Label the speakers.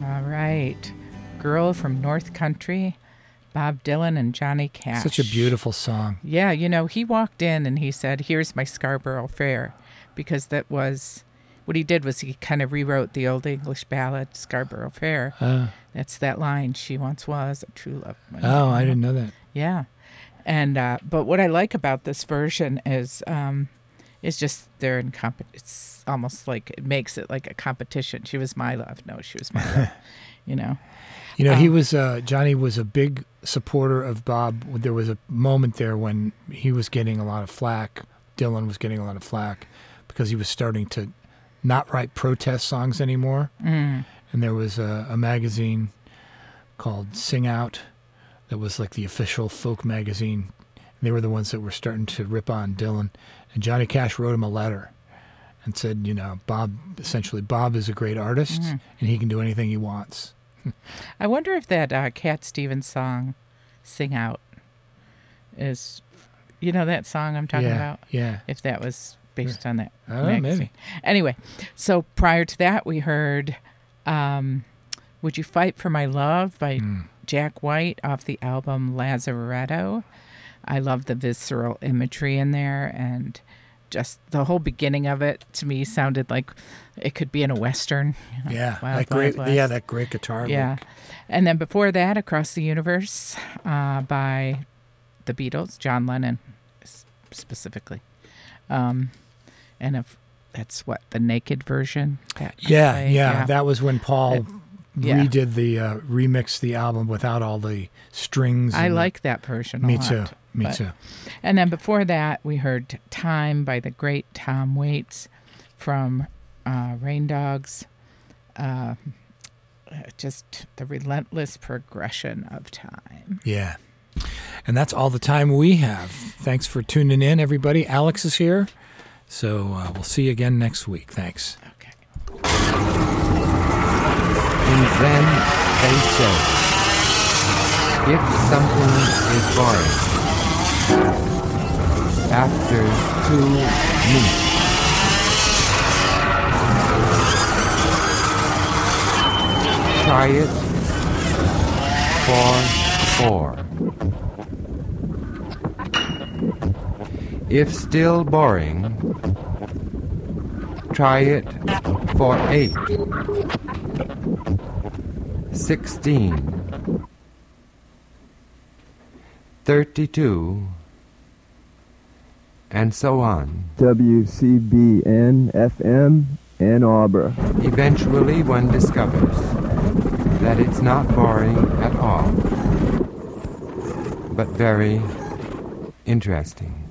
Speaker 1: All right. Girl from North Country, Bob Dylan and Johnny Cash.
Speaker 2: Such a beautiful song.
Speaker 1: Yeah, he walked in and he said, "Here's my Scarborough Fair," because that was what he did was he kind of rewrote the old English ballad Scarborough Fair. That's that line, "She once was a true love."
Speaker 2: I didn't know that.
Speaker 1: Yeah. And but what I like about this version is just they're in it's almost like it makes it like a competition. She was my love. No, she was my love.
Speaker 2: He was Johnny was a big supporter of Bob. There was a moment there when he was getting a lot of flack. Dylan was getting a lot of flack because he was starting to not write protest songs anymore. And there was a magazine called Sing Out that was like the official folk magazine. They were the ones that were starting to rip on Dylan. And Johnny Cash wrote him a letter and said, Bob is a great artist and he can do anything he wants.
Speaker 1: I wonder if that Cat Stevens song, "Sing Out," is, that song I'm talking about?
Speaker 2: Yeah.
Speaker 1: If that was based on that
Speaker 2: magazine. Maybe.
Speaker 1: Anyway, so prior to that, we heard "Would You Fight for My Love" by Jack White off the album Lazaretto. I love the visceral imagery in there, and just the whole beginning of it to me sounded like it could be in a Western.
Speaker 2: That great guitar.
Speaker 1: Yeah.
Speaker 2: Lick.
Speaker 1: And then before that, "Across the Universe" by the Beatles, John Lennon specifically. And that's what, the naked version?
Speaker 2: Yeah. That was when Paul redid the remixed the album without all the strings.
Speaker 1: I like that version a lot.
Speaker 2: Me too.
Speaker 1: And then before that, we heard "Time" by the great Tom Waits from Rain Dogs. Just the relentless progression of time.
Speaker 2: Yeah. And that's all the time we have. Thanks for tuning in, everybody. Alex is here. So we'll see you again next week. Thanks.
Speaker 1: Okay.
Speaker 3: In Zen, they say, if something is boring, after 2 minutes, try it for 4. If still boring, try it for 8. 16. 32. And so on.
Speaker 4: WCBN FM Ann Arbor.
Speaker 3: Eventually one discovers that it's not boring at all, but very interesting.